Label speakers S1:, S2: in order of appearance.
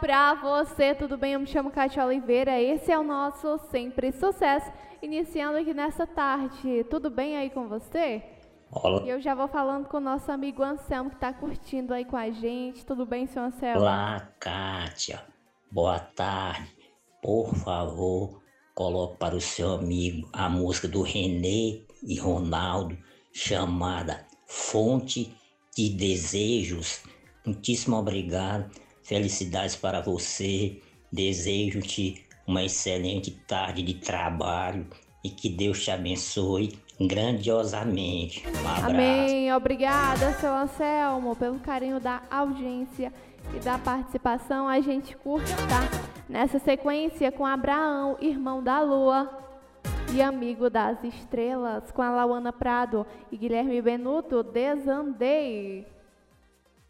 S1: pra você, tudo bem? Eu me chamo Kátia Oliveira, esse é o nosso Sempre Sucesso, iniciando aqui nessa tarde. Tudo bem aí com você?
S2: Olá,
S1: E eu já vou falando com o nosso amigo Anselmo, que tá curtindo aí com a gente. Tudo bem, seu Anselmo?
S2: Kátia. Boa tarde. Por favor, coloque para o seu amigo a música do Renê e Ronaldo, chamada Fonte de Desejos. Muitíssimo obrigado. Felicidades para você. Desejo-te uma excelente tarde de trabalho e que Deus te abençoe grandiosamente. Um abraço.
S1: Amém. Obrigada, seu Anselmo, pelo carinho da audiência e da participação. A gente curte, tá? Nessa sequência com Abraão, irmão da Lua e amigo das estrelas, com a Lauana Prado e Guilherme Benuto, Desandei.